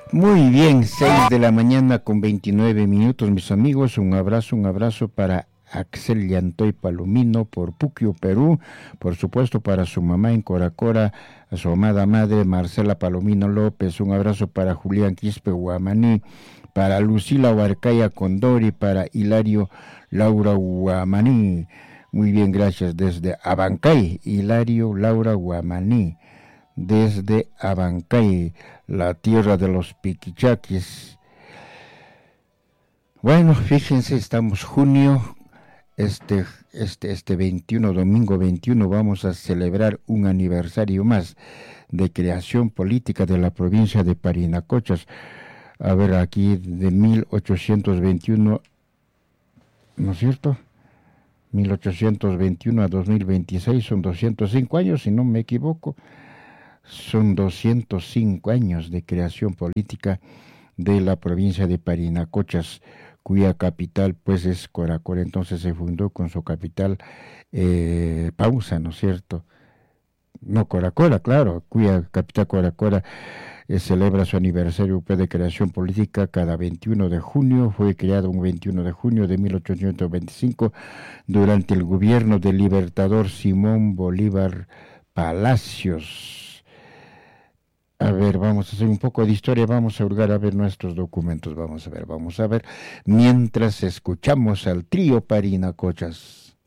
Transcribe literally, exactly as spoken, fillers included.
Muy bien, seis de la mañana con veintinueve minutos, mis amigos. Un abrazo, un abrazo para Axel Llantoy Palomino por Puquio, Perú. Por supuesto, para su mamá en Coracora, a su amada madre Marcela Palomino López. Un abrazo para Julián Quispe Guamaní, para Lucila Huarcaya Condori, para Hilario Laura Guamaní. Muy bien, gracias. Desde Abancay, Hilario Laura Guamaní. Desde Abancay, la tierra de los piquichaquis. Bueno, fíjense, estamos junio, este, este, este veintiuno, domingo veintiuno, vamos a celebrar un aniversario más de creación política de la provincia de Parinacochas. A ver, aquí de mil ochocientos veintiuno, ¿no es cierto? mil ochocientos veintiuno a dos mil veintiséis son doscientos cinco años, si no me equivoco. Son doscientos cinco años de creación política de la provincia de Parinacochas, cuya capital pues es Coracora. Entonces se fundó con su capital eh, Pausa, ¿no es cierto? No, Coracora, claro, cuya capital Coracora eh, celebra su aniversario pues, de creación política cada veintiuno de junio. Fue creado un veintiuno de junio de mil ochocientos veinticinco durante el gobierno del libertador Simón Bolívar Palacios. A ver, vamos a hacer un poco de historia, vamos a hurgar a ver nuestros documentos, vamos a ver, vamos a ver, mientras escuchamos al trío Parinacochas.